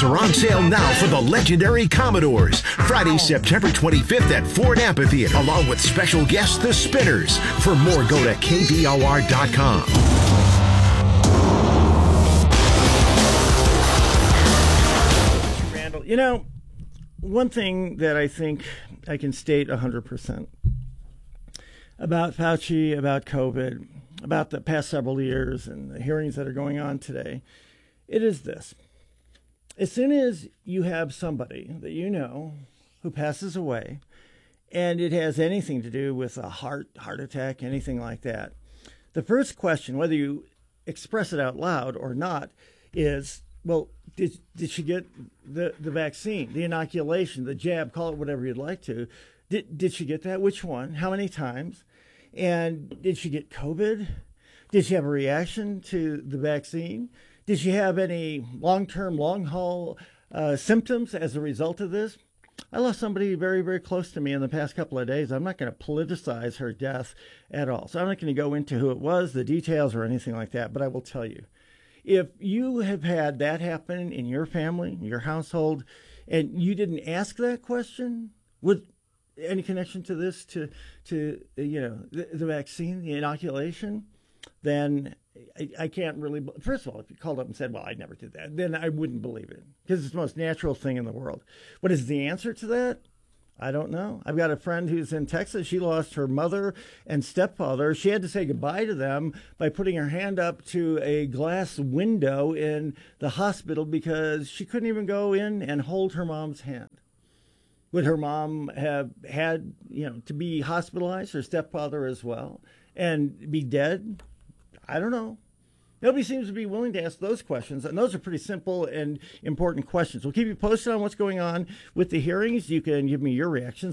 Tickets are on sale now for the legendary Commodores. Friday, September 25th at Ford Amphitheater, along with special guests, the Spinners. For more, go to KVOR.com. Randall, you know, one thing that I think I can state 100% about Fauci, about COVID, about the past several years and the hearings that are going on today, it is this. As soon as you have somebody that you know who passes away, and it has anything to do with a heart attack, anything like that, the first question, whether you express it out loud or not, is, well, did she get the vaccine, the inoculation, the jab, call it whatever you'd like to? Did she get that? Which one? How many times? And did she get COVID? Did she have a reaction to the vaccine? Did she have any long-term, long-haul symptoms as a result of this? I lost somebody very, very close to me in the past couple of days. I'm not going to politicize her death at all. So I'm not going to go into who it was, the details, or anything like that. But I will tell you, if you have had that happen in your family, your household, and you didn't ask that question, with any connection to this, to the vaccine, the inoculation, then I can't really. First of all, if you called up and said, well, I never did that, then I wouldn't believe it, because it's the most natural thing in the world. What is the answer to that? I don't know. I've got a friend who's in Texas. She lost her mother and stepfather. She had to say goodbye to them by putting her hand up to a glass window in the hospital because she couldn't even go in and hold her mom's hand. Would her mom have had, to be hospitalized, her stepfather as well, and be dead? I don't know. Nobody seems to be willing to ask those questions, and those are pretty simple and important questions. We'll keep you posted on what's going on with the hearings. You can give me your reaction,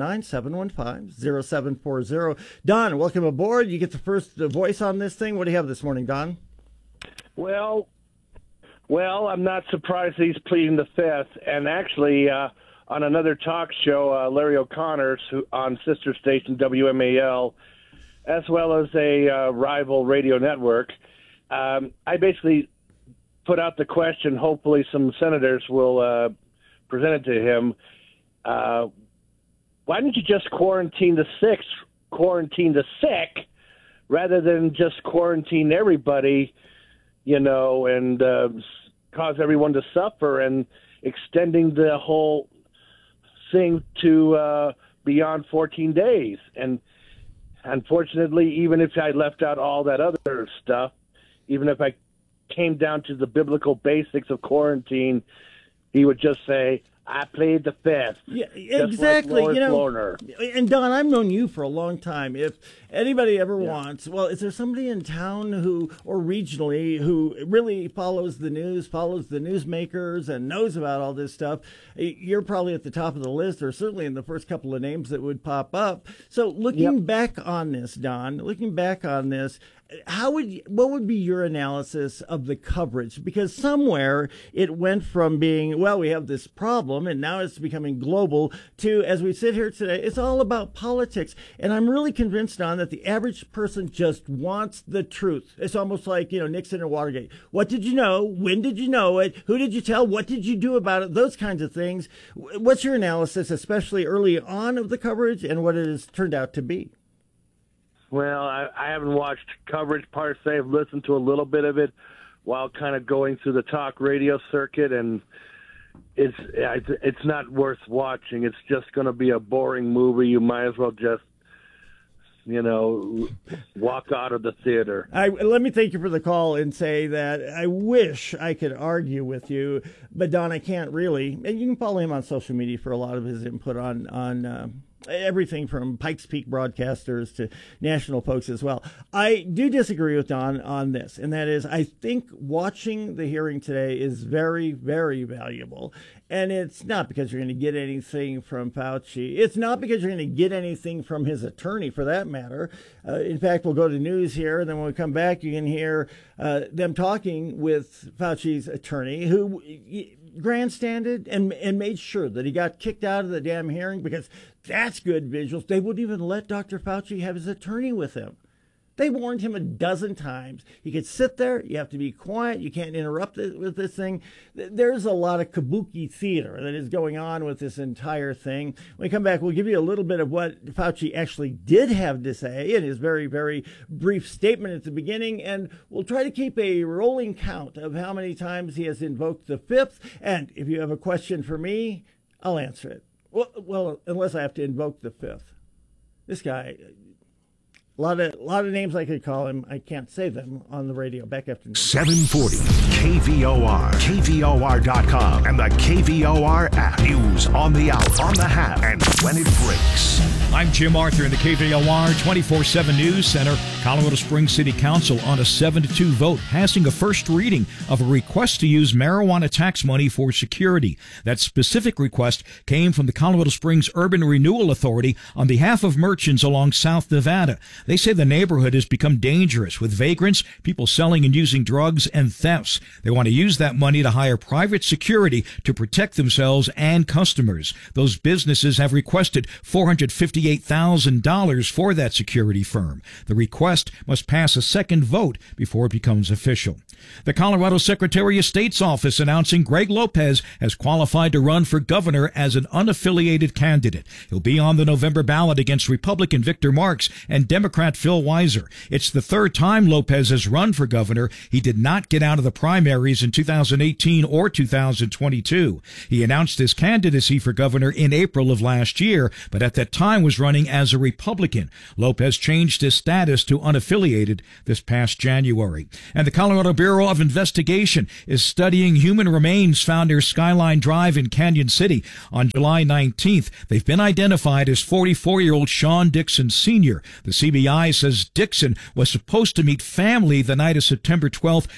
719-715-0740. Don, welcome aboard. You get the first voice on this thing. What do you have this morning, Don? Well, I'm not surprised he's pleading the fifth, and actually on another talk show, Larry O'Connor's on sister station WMAL, as well as a rival radio network, I basically put out the question. Hopefully some senators will present it to him. Why don't you just quarantine the sick rather than just quarantine everybody, and cause everyone to suffer, and extending the whole thing to beyond 14 days. And unfortunately, even if I left out all that other stuff, even if I came down to the biblical basics of quarantine, he would just say, I played the fifth. Yeah, exactly. Like Loner. And Don, I've known you for a long time. If anybody ever wants, well, is there somebody in town or regionally, who really follows the news, follows the newsmakers, and knows about all this stuff? You're probably at the top of the list, or certainly in the first couple of names that would pop up. So looking back on this, Don, what would be your analysis of the coverage? Because somewhere it went from being, well, we have this problem, and now it's becoming global, to, as we sit here today, it's all about politics. And I'm really convinced, Don, that the average person just wants the truth. It's almost like, Nixon and Watergate. What did you know? When did you know it? Who did you tell? What did you do about it? Those kinds of things. What's your analysis, especially early on, of the coverage and what it has turned out to be? Well, I haven't watched coverage per se. I've listened to a little bit of it while kind of going through the talk radio circuit, and it's not worth watching. It's just going to be a boring movie. You might as well just, walk out of the theater. Let me thank you for the call and say that I wish I could argue with you, but Don, I can't really. And you can follow him on social media for a lot of his input on everything from Pikes Peak broadcasters to national folks as well. I do disagree with Don on this, and that is, I think watching the hearing today is very, very valuable. And it's not because you're going to get anything from Fauci. It's not because you're going to get anything from his attorney, for that matter. In fact, we'll go to news here, and then when we come back, you can hear them talking with Fauci's attorney, who grandstanded and made sure that he got kicked out of the damn hearing, because that's good visuals. They wouldn't even let Dr. Fauci have his attorney with him. They warned him a dozen times. He could sit there. You have to be quiet. You can't interrupt it with this thing. There's a lot of kabuki theater that is going on with this entire thing. When we come back, we'll give you a little bit of what Fauci actually did have to say in his very, very brief statement at the beginning, and we'll try to keep a rolling count of how many times he has invoked the fifth. And if you have a question for me, I'll answer it. Well, unless I have to invoke the fifth. This guy... A lot of names I could call him. I can't say them on the radio. Back after 740 KVOR, KVOR.com, and the KVOR app. News on the hour, on the half, and when it breaks. I'm Jim Arthur in the KVOR 24/7 News Center. Colorado Springs City Council on a 7-2 vote passing a first reading of a request to use marijuana tax money for security. That specific request came from the Colorado Springs Urban Renewal Authority on behalf of merchants along South Nevada. They say the neighborhood has become dangerous with vagrants, people selling and using drugs, and thefts. They want to use that money to hire private security to protect themselves and customers. Those businesses have requested $458,000 for that security firm. The request must pass a second vote before it becomes official. The Colorado Secretary of State's office announcing Greg Lopez has qualified to run for governor as an unaffiliated candidate. He'll be on the November ballot against Republican Victor Marx and Democrat Phil Weiser. It's the third time Lopez has run for governor. He did not get out of the primaries in 2018 or 2022. He announced his candidacy for governor in April of last year, but at that time was running as a Republican. Lopez changed his status to unaffiliated this past January. And the Colorado Bureau of Investigation is studying human remains found near Skyline Drive in Canyon City on July 19th. They've been identified as 44-year-old Sean Dixon Sr. The CBI says Dixon was supposed to meet family the night of September 12th,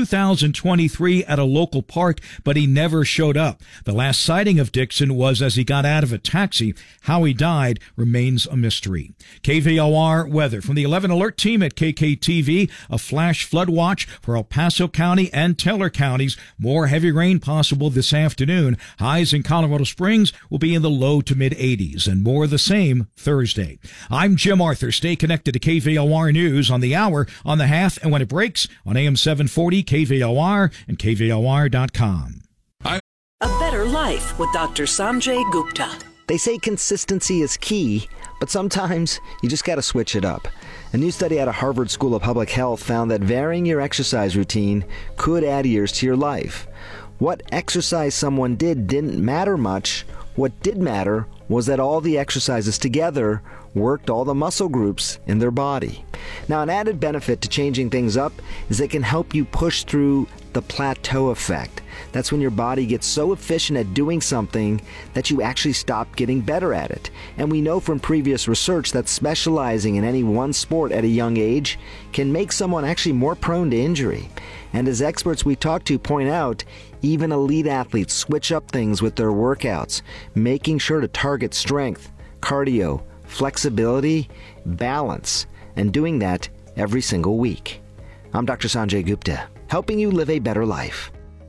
2023 at a local park, but he never showed up. The last sighting of Dixon was as he got out of a taxi. How he died remains a mystery. KVOR weather from the 11 Alert team at KKTV, a flash flood watch for El Paso County and Teller counties. More heavy rain possible this afternoon. Highs in Colorado Springs will be in the low to mid 80s and more of the same Thursday. I'm Jim Arthur. Stay connected to KVOR News on the hour, on the half, and when it breaks on AM 740 KVOR and KVOR.com. A Better Life with Dr. Sanjay Gupta. They say consistency is key, but sometimes you just got to switch it up. A new study out of Harvard School of Public Health found that varying your exercise routine could add years to your life. What exercise someone did didn't matter much. What did matter was that all the exercises together worked all the muscle groups in their body. Now, an added benefit to changing things up is it can help you push through the plateau effect. That's when your body gets so efficient at doing something that you actually stop getting better at it. And we know from previous research that specializing in any one sport at a young age can make someone actually more prone to injury. And as experts we talk to point out, even elite athletes switch up things with their workouts, making sure to target strength, cardio, flexibility, balance, and doing that every single week. I'm Dr. Sanjay Gupta, helping you live a better life.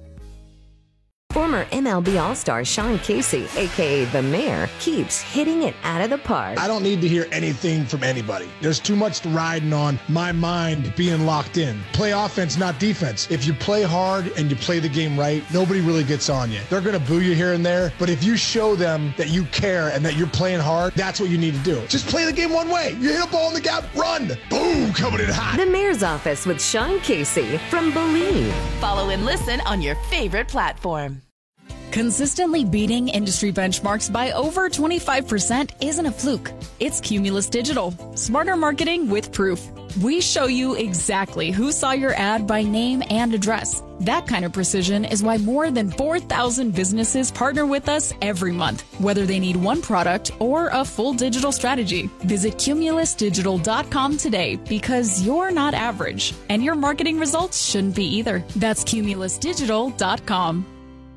Former MLB All-Star Sean Casey, a.k.a. The Mayor, keeps hitting it out of the park. I don't need to hear anything from anybody. There's too much riding on my mind being locked in. Play offense, not defense. If you play hard and you play the game right, nobody really gets on you. They're going to boo you here and there, but if you show them that you care and that you're playing hard, that's what you need to do. Just play the game one way. You hit a ball in the gap, run. Boom, coming in hot. The Mayor's Office with Sean Casey from Believe. Follow and listen on your favorite platform. Consistently beating industry benchmarks by over 25% isn't a fluke. It's Cumulus Digital. Smarter marketing with proof. We show you exactly who saw your ad by name and address. That kind of precision is why more than 4,000 businesses partner with us every month, whether they need one product or a full digital strategy. Visit cumulusdigital.com today because you're not average, and your marketing results shouldn't be either. That's cumulusdigital.com.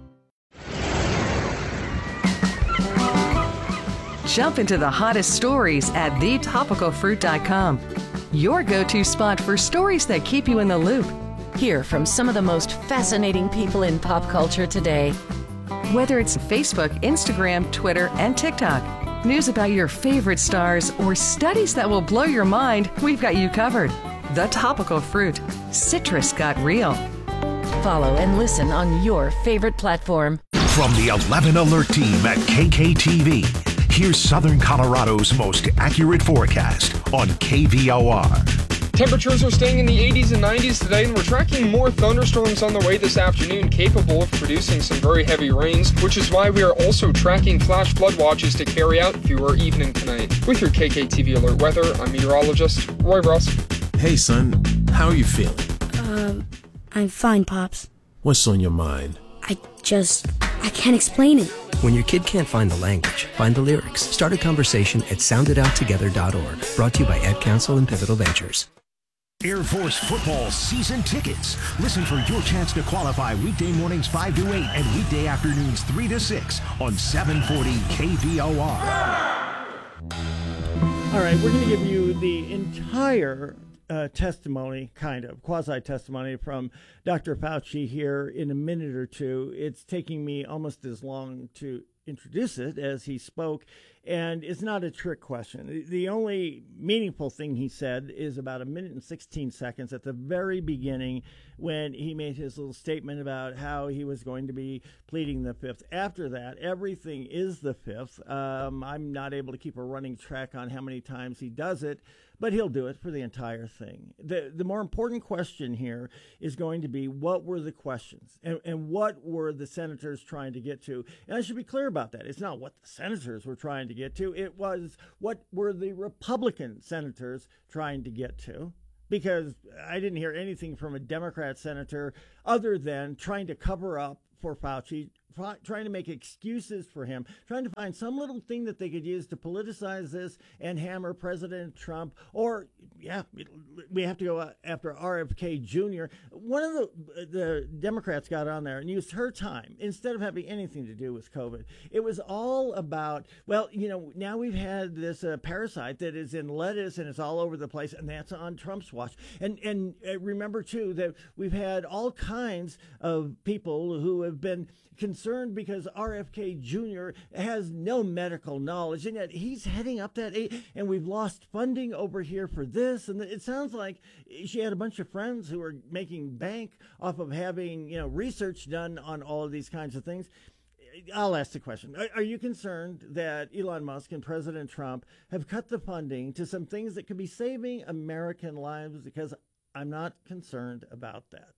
Jump into the hottest stories at thetopicalfruit.com. Your go-to spot for stories that keep you in the loop. Hear from some of the most fascinating people in pop culture today. Whether it's Facebook, Instagram, Twitter, and TikTok, news about your favorite stars, or studies that will blow your mind, we've got you covered. The Topical Fruit. Citrus got real. Follow and listen on your favorite platform. From the 11 Alert team at KKTV, here's Southern Colorado's most accurate forecast on KVOR. Temperatures are staying in the 80s and 90s today, and we're tracking more thunderstorms on the way this afternoon, capable of producing some very heavy rains, which is why we are also tracking flash flood watches to carry out through our evening tonight. With your KKTV Alert weather, I'm meteorologist Roy Ross. Hey, son, how are you feeling? I'm fine, Pops. What's on your mind? I can't explain it. When your kid can't find the language, find the lyrics. Start a conversation at soundedouttogether.org. Brought to you by Ad Council and Pivotal Ventures. Air Force football season tickets. Listen for your chance to qualify weekday mornings 5 to 8 and weekday afternoons 3 to 6 on 740 KVOR. All right, we're going to give you the entire testimony, kind of quasi-testimony from Dr. Fauci here in a minute or two. It's taking me almost as long to introduce it as he spoke, and it's not a trick question. The only meaningful thing he said is about 1 minute and 16 seconds at the very beginning when he made his little statement about how he was going to be pleading the fifth. After that, everything is the fifth. I'm not able to keep a running track on how many times he does it, but he'll do it for the entire thing. The more important question here is going to be, what were the questions and what were the senators trying to get to? And I should be clear about that. It's not what the senators were trying to get to. It was, what were the Republican senators trying to get to? Because I didn't hear anything from a Democrat senator other than trying to cover up for Fauci, trying to make excuses for him, trying to find some little thing that they could use to politicize this and hammer President Trump. Or, yeah, we have to go after RFK Jr. One of the Democrats got on there and used her time instead of having anything to do with COVID. It was all about, well, now we've had this parasite that is in lettuce and it's all over the place, and that's on Trump's watch. And remember, too, that we've had all kinds of people who have been concerned because RFK Jr. has no medical knowledge, and yet he's heading up that and we've lost funding over here for this. And it sounds like she had a bunch of friends who are making bank off of having research done on all of these kinds of things. I'll ask the question. Are you concerned that Elon Musk and President Trump have cut the funding to some things that could be saving American lives? Because I'm not concerned about that.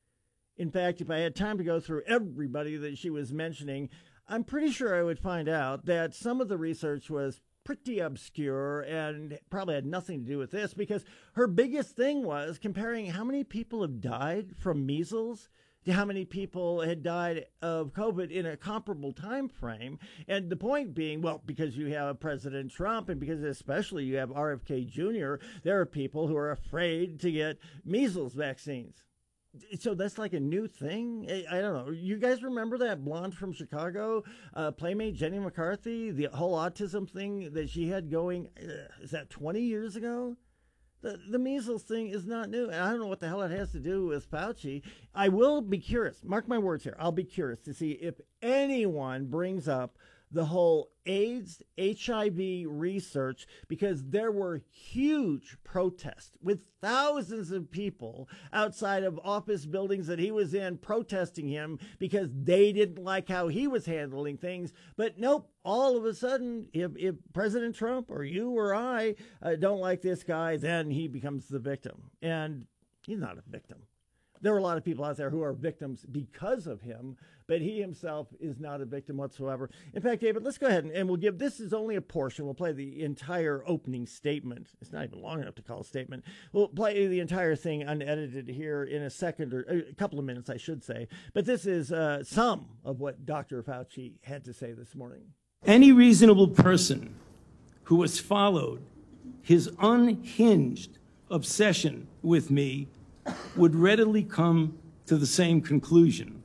In fact, if I had time to go through everybody that she was mentioning, I'm pretty sure I would find out that some of the research was pretty obscure and probably had nothing to do with this, because her biggest thing was comparing how many people have died from measles to how many people had died of COVID in a comparable time frame. And the point being, well, because you have President Trump and because especially you have RFK Jr., there are people who are afraid to get measles vaccines. So that's like a new thing. I don't know. You guys remember that blonde from Chicago, Playmate Jenny McCarthy, the whole autism thing that she had going? Is that 20 years ago? The measles thing is not new. And I don't know what the hell it has to do with Fauci. I will be curious. Mark my words here. I'll be curious to see if anyone brings up the whole AIDS, HIV research, because there were huge protests with thousands of people outside of office buildings that he was in protesting him because they didn't like how he was handling things. But nope, all of a sudden, if President Trump or you or I don't like this guy, then he becomes the victim. And he's not a victim. There are a lot of people out there who are victims because of him, but he himself is not a victim whatsoever. In fact, David, let's go ahead and we'll give, this is only a portion. We'll play the entire opening statement. It's not even long enough to call a statement. We'll play the entire thing unedited here in a second, or a couple of minutes, I should say. But this is some of what Dr. Fauci had to say this morning. Any reasonable person who has followed his unhinged obsession with me would readily come to the same conclusion.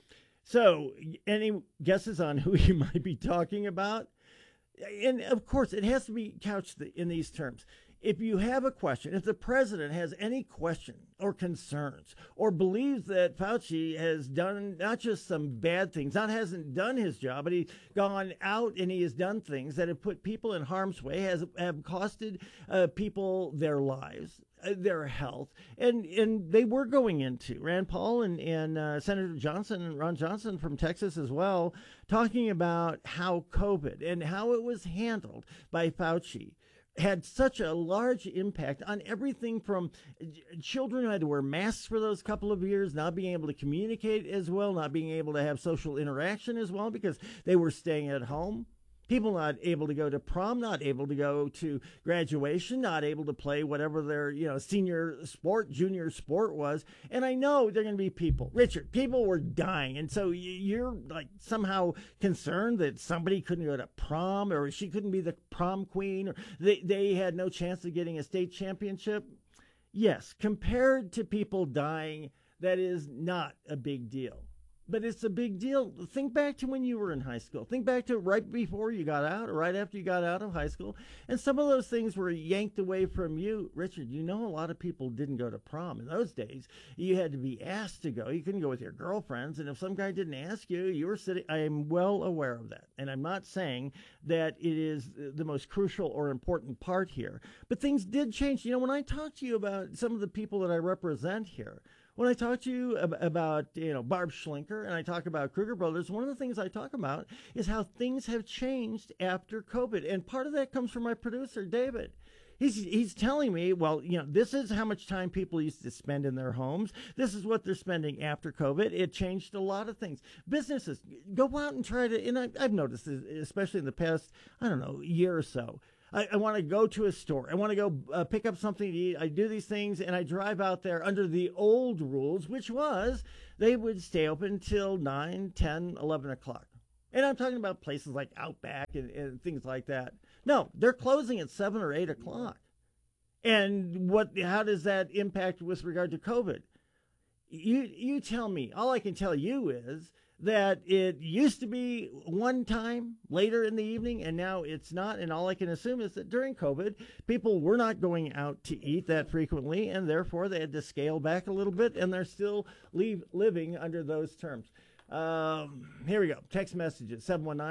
So, any guesses on who you might be talking about? And of course, it has to be couched in these terms. If you have a question, if the president has any question or concerns or believes that Fauci has done not just some bad things, hasn't done his job, but he's gone out and he has done things that have put people in harm's way, have costed people their lives, their health, and they were going into Rand Paul and Senator Johnson and Ron Johnson from Texas as well, talking about how COVID and how it was handled by Fauci had such a large impact on everything from children who had to wear masks for those couple of years, not being able to communicate as well, not being able to have social interaction as well because they were staying at home. People not able to go to prom, not able to go to graduation, not able to play whatever their, senior sport, junior sport was. And I know there are going to be people, Richard, people were dying. And so you're like somehow concerned that somebody couldn't go to prom or she couldn't be the prom queen or they had no chance of getting a state championship. Yes, compared to people dying, that is not a big deal. But it's a big deal. Think back to when you were in high school. Think back to right before you got out or right after you got out of high school. And some of those things were yanked away from you. Richard, a lot of people didn't go to prom in those days. You had to be asked to go. You couldn't go with your girlfriends. And if some guy didn't ask you, you were sitting. I am well aware of that. And I'm not saying that it is the most crucial or important part here. But things did change. When I talk to you about some of the people that I represent here, when I talk to you about, Barb Schlinker and I talk about Kruger Brothers, one of the things I talk about is how things have changed after COVID. And part of that comes from my producer, David. He's telling me, well, this is how much time people used to spend in their homes. This is what they're spending after COVID. It changed a lot of things. Businesses, go out and try to, and I've noticed this, especially in the past, year or so. I want to go to a store. I want to go pick up something to eat. I do these things, and I drive out there under the old rules, which was they would stay open till 9, 10, 11 o'clock. And I'm talking about places like Outback and things like that. No, they're closing at 7 or 8 o'clock. And how does that impact with regard to COVID? You tell me. All I can tell you is that it used to be one time later in the evening, and now it's not. And all I can assume is that during COVID, people were not going out to eat that frequently, and therefore they had to scale back a little bit, and they're still living under those terms. Here we go. Text messages,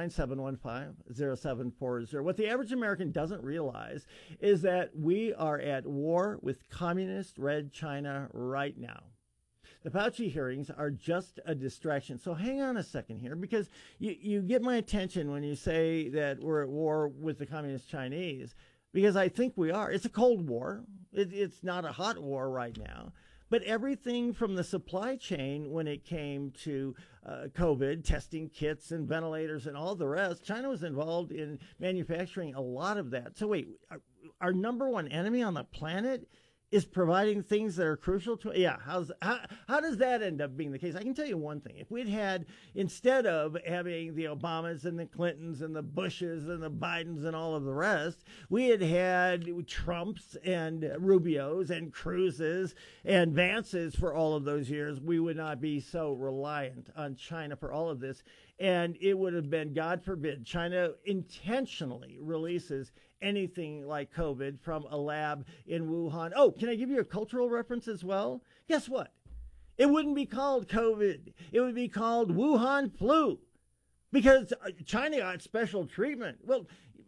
719-715-0740. What the average American doesn't realize is that we are at war with communist Red China right now. The Fauci hearings are just a distraction. So hang on a second here, because you get my attention when you say that we're at war with the communist Chinese, because I think we are. It's a Cold War. It's not a hot war right now. But everything from the supply chain when it came to COVID, testing kits and ventilators and all the rest, China was involved in manufacturing a lot of that. So wait, our number one enemy on the planet is providing things that are crucial to it. Yeah, how does that end up being the case? I can tell you one thing. If we'd had, instead of having the Obamas and the Clintons and the Bushes and the Bidens and all of the rest, we had Trumps and Rubios and Cruzes and Vances for all of those years, we would not be so reliant on China for all of this. And it would have been, God forbid, China intentionally releases anything like COVID from a lab in Wuhan. Oh, can I give you a cultural reference as well? Guess what? It wouldn't be called COVID. It would be called Wuhan flu, because China got special treatment. Well,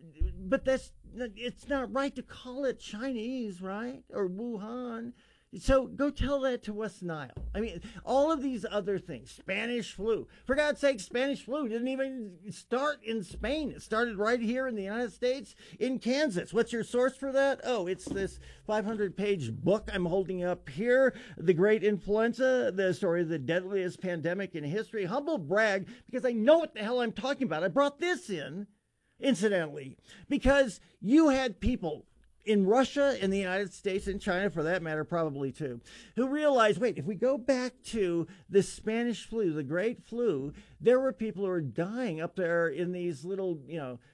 but it's not right to call it Chinese, right? Or Wuhan. So go tell that to West Nile. I mean, all of these other things, Spanish flu. For God's sake, Spanish flu didn't even start in Spain. It started right here in the United States, in Kansas. What's your source for that? Oh, it's this 500-page book I'm holding up here, The Great Influenza, the story of the deadliest pandemic in history. Humble brag, because I know what the hell I'm talking about. I brought this in, incidentally, because you had people in Russia, in the United States, in China, for that matter, probably too, who realized, wait, if we go back to the Spanish flu, the Great Flu, there were people who were dying up there in these little,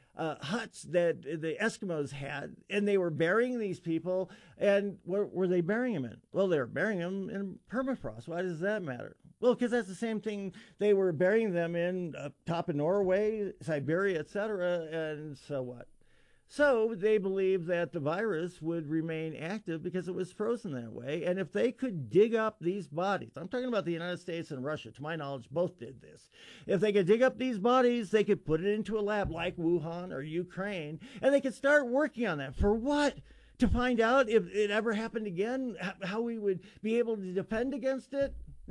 huts that the Eskimos had, and they were burying these people. And where were they burying them in? Well, they were burying them in permafrost. Why does that matter? Well, because that's the same thing they were burying them in up top of Norway, Siberia, etc. And so what? So they believed that the virus would remain active because it was frozen that way. And if they could dig up these bodies, I'm talking about the United States and Russia, to my knowledge, both did this. If they could dig up these bodies, they could put it into a lab like Wuhan or Ukraine, and they could start working on that. For what? to find out if it ever happened again, how we would be able to defend against it?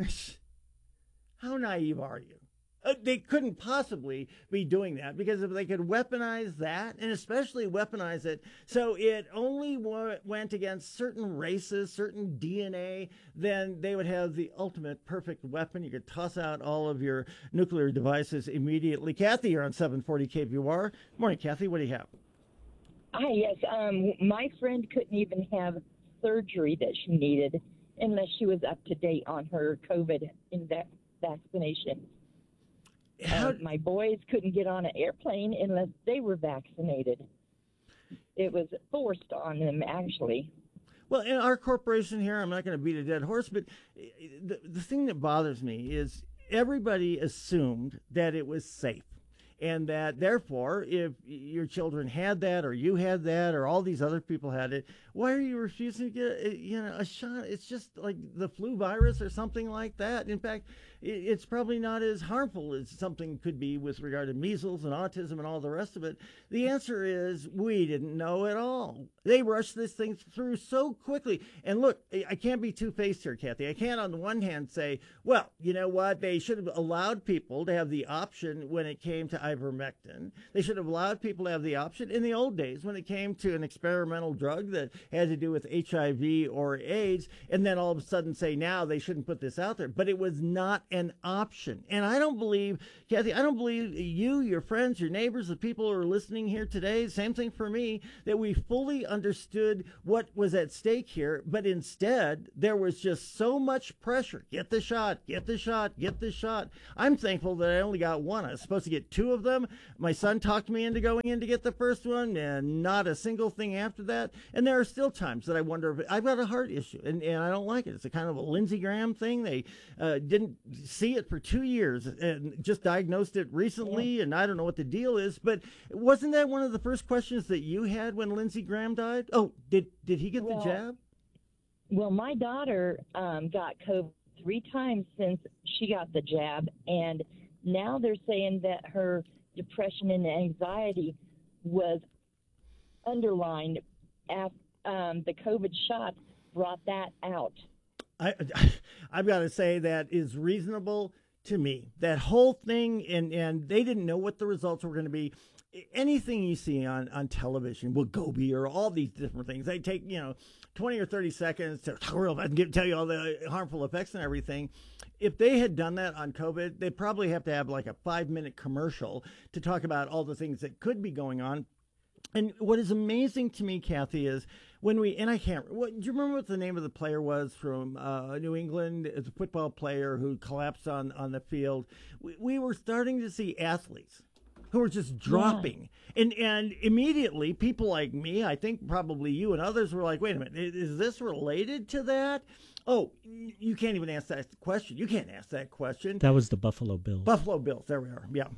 How naive are you? They couldn't possibly be doing that, because if they could weaponize that, and especially weaponize it so it only went against certain races, certain DNA, then they would have the ultimate perfect weapon. You could toss out all of your nuclear devices immediately. Kathy, you're on 740 KVOR. Morning, Kathy. What do you have? Hi, yes. My friend couldn't even have surgery that she needed unless she was up to date on her COVID vaccination. My boys couldn't get on an airplane unless they were vaccinated. It was forced on them, actually. Well, in our corporation here, I'm not going to beat a dead horse, but the thing that bothers me is everybody assumed that it was safe. And that, therefore, if your children had that, or you had that, or all these other people had it, why are you refusing to get a shot? It's just like the flu virus or something like that. In fact, it's probably not as harmful as something could be with regard to measles and autism and all the rest of it. The answer is we didn't know at all. They rushed this thing through so quickly. And look, I can't be two-faced here, Kathy. I can't on the one hand say, well, you know what, they should have allowed people to have the option when it came to ivermectin. They should have allowed people to have the option in the old days when it came to an experimental drug that had to do with HIV or AIDS, and then all of a sudden say now they shouldn't put this out there. But it was not an option. And I don't believe, Kathy, I don't believe you, your friends, your neighbors, the people who are listening here today, same thing for me, that we fully understood what was at stake here. But instead, there was just so much pressure. Get the shot, get the shot, get the shot. I'm thankful that I only got one. I was supposed to get two of them. My son talked me into going in to get the first one, and not a single thing after that. And there are still times that I wonder if I've got a heart issue, and I don't like it. It's a kind of a Lindsey Graham thing. They didn't see it for 2 years and just diagnosed it recently, and I don't know what the deal is. But wasn't that one of the first questions that you had when Lindsey Graham died? Oh, did he get the jab? Well, my daughter got COVID 3 times since she got the jab, and now they're saying that her depression and anxiety was underlined after the COVID shot brought that out. I've got to say that is reasonable to me. That whole thing, and they didn't know what the results were going to be. Anything you see on television, Wegovy or all these different things, they take 20 or 30 seconds to tell you all the harmful effects and everything. If they had done that on COVID, they'd probably have to have like a 5-minute commercial to talk about all the things that could be going on. And what is amazing to me, Kathy, is when do you remember what the name of the player was from New England? It's a football player who collapsed on the field. We were starting to see athletes who were just dropping. Yeah. And immediately people like me, I think probably you and others, were like, wait a minute, is this related to that? Oh, you can't even ask that question. You can't ask that question. That was the Buffalo Bills. Buffalo Bills. There we are. Yeah.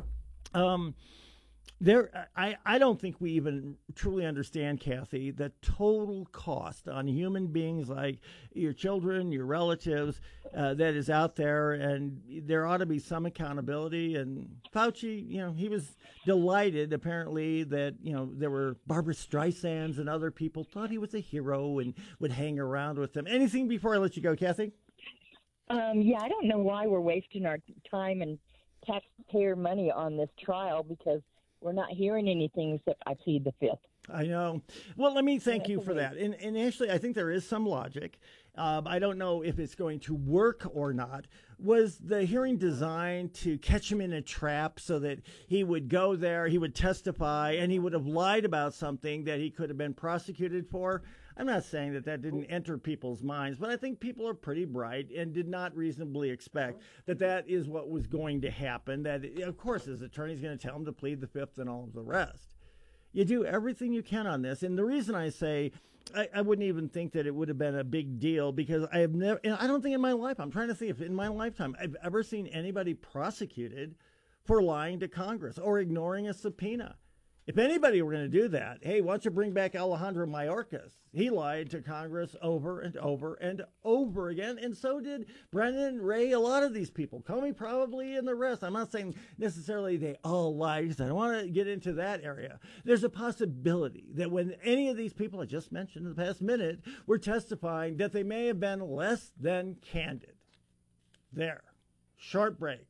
I don't think we even truly understand, Kathy, the total cost on human beings like your children, your relatives, that is out there, and there ought to be some accountability. And Fauci, he was delighted, apparently, that, there were Barbara Streisands and other people thought he was a hero and would hang around with them. Anything before I let you go, Kathy? Yeah, I don't know why we're wasting our time and taxpayer money on this trial, because we're not hearing anything except I plead the fifth. I know. Well, let me thank you for that. And actually, I think there is some logic. I don't know if it's going to work or not. Was the hearing designed to catch him in a trap so that he would go there, he would testify, and he would have lied about something that he could have been prosecuted for? I'm not saying that didn't enter people's minds, but I think people are pretty bright and did not reasonably expect that is what was going to happen. That, of course, his attorney's going to tell him to plead the fifth and all of the rest. You do everything you can on this. And the reason I say I wouldn't even think that it would have been a big deal, because I have never, and I don't think in my life, I'm trying to think if in my lifetime I've ever seen anybody prosecuted for lying to Congress or ignoring a subpoena. If anybody were going to do that, hey, why don't you bring back Alejandro Mayorkas? He lied to Congress over and over and over again, and so did Brennan, Ray, a lot of these people. Comey probably and the rest. I'm not saying necessarily they all lied, because I don't want to get into that area. There's a possibility that when any of these people I just mentioned in the past minute were testifying, that they may have been less than candid. There. Short break.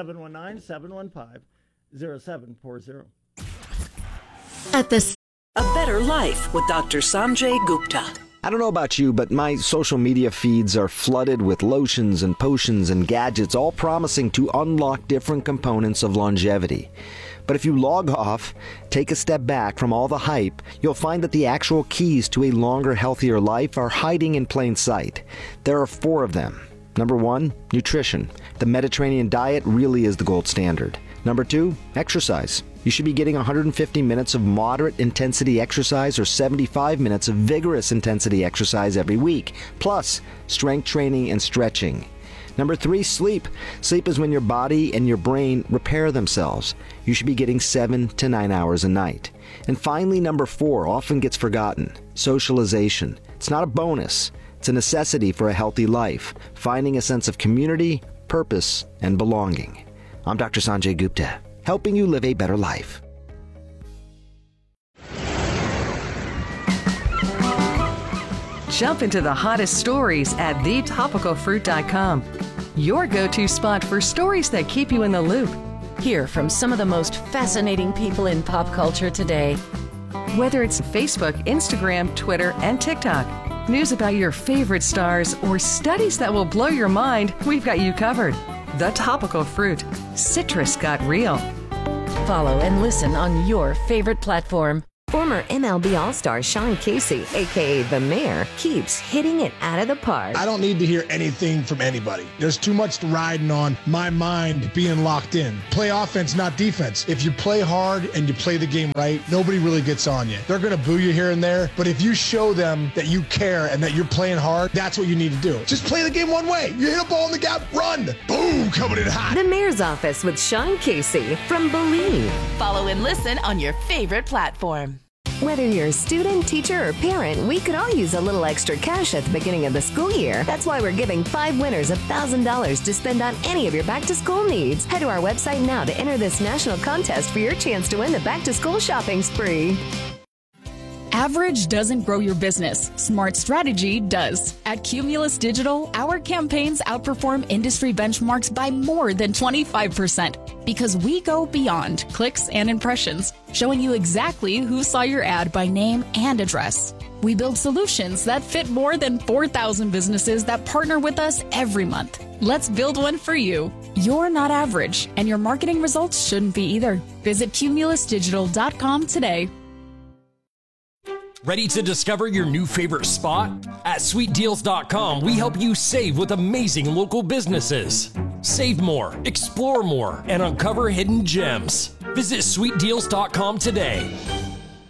719-715-0740. At this, A Better Life with Dr. Sanjay Gupta. I don't know about you, but my social media feeds are flooded with lotions and potions and gadgets, all promising to unlock different components of longevity. But if you log off, take a step back from all the hype, you'll find that the actual keys to a longer, healthier life are hiding in plain sight. There are 4 of them. Number 1, nutrition. The Mediterranean diet really is the gold standard. Number 2, exercise. You should be getting 150 minutes of moderate intensity exercise or 75 minutes of vigorous intensity exercise every week, plus strength training and stretching. Number 3, sleep. Sleep is when your body and your brain repair themselves. You should be getting 7 to 9 hours a night. And finally, number 4 often gets forgotten. Socialization. It's not a bonus. It's a necessity for a healthy life, finding a sense of community, purpose, and belonging. I'm Dr. Sanjay Gupta, helping you live a better life. Jump into the hottest stories at thetopicalfruit.com. Your go-to spot for stories that keep you in the loop. Hear from some of the most fascinating people in pop culture today. Whether it's Facebook, Instagram, Twitter, and TikTok, news about your favorite stars, or studies that will blow your mind, we've got you covered. The Topical Fruit. Citrus got real. Follow and listen on your favorite platform. Former MLB All-Star Sean Casey, a.k.a. The Mayor, keeps hitting it out of the park. I don't need to hear anything from anybody. There's too much riding on my mind being locked in. Play offense, not defense. If you play hard and you play the game right, nobody really gets on you. They're going to boo you here and there, but if you show them that you care and that you're playing hard, that's what you need to do. Just play the game one way. You hit a ball in the gap, run. Boom, coming in hot. The Mayor's Office with Sean Casey from Believe. Follow and listen on your favorite platform. Whether you're a student, teacher, or parent, we could all use a little extra cash at the beginning of the school year. That's why we're giving 5 winners $1,000 to spend on any of your back-to-school needs. Head to our website now to enter this national contest for your chance to win the back-to-school shopping spree. Average doesn't grow your business. Smart strategy does. At Cumulus Digital, our campaigns outperform industry benchmarks by more than 25% because we go beyond clicks and impressions, showing you exactly who saw your ad by name and address. We build solutions that fit more than 4,000 businesses that partner with us every month. Let's build one for you. You're not average, and your marketing results shouldn't be either. Visit cumulusdigital.com today. Ready to discover your new favorite spot? At sweetdeals.com, we help you save with amazing local businesses. Save more, explore more, and uncover hidden gems. Visit sweetdeals.com today.